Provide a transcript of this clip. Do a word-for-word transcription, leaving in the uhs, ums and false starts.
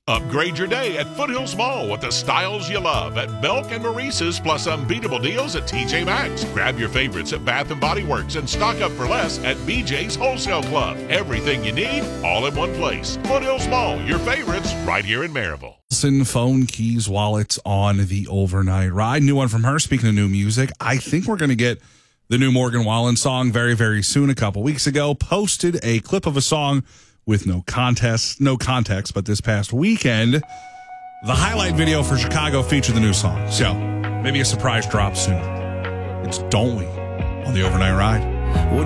Upgrade your day at Foothills Mall with the styles you love at Belk and Maurice's, plus unbeatable deals at T J Maxx. Grab your favorites at Bath and Body Works and stock up for less at B J's Wholesale Club. Everything you need, all in one place. Foothills Mall, your favorites, right here in Maryville. Phone, keys, wallets on the overnight ride. New one from her. Speaking of new music, I think we're going to get the new Morgan Wallen song very, very soon. A couple weeks ago, posted a clip of a song with no contest, no context, but this past weekend, the highlight video for Chicago featured the new song. So maybe a surprise drop soon. It's Don't We on the overnight ride.